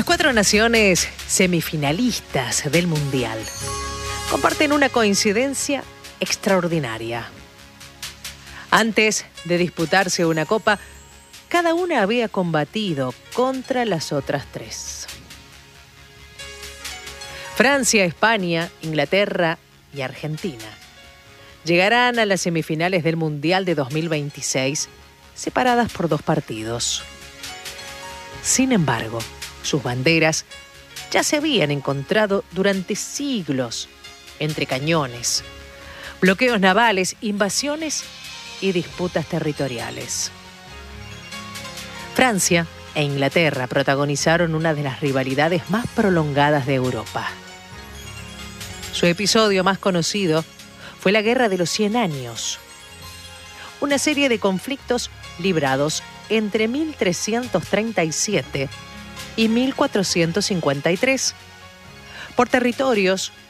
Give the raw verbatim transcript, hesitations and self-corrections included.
Las cuatro naciones semifinalistas del Mundial comparten una coincidencia extraordinaria. Antes de disputarse una copa, cada una había combatido contra las otras tres. Francia, España, Inglaterra y Argentina llegarán a las semifinales del Mundial de dos mil veintiséis separadas por dos partidos. Sin embargo, sus banderas ya se habían encontrado durante siglos entre cañones, bloqueos navales, invasiones y disputas territoriales. Francia e Inglaterra protagonizaron una de las rivalidades más prolongadas de Europa. Su episodio más conocido fue la Guerra de los Cien Años, una serie de conflictos librados entre mil trescientos treinta y siete y mil cuatrocientos cincuenta y tres por territorios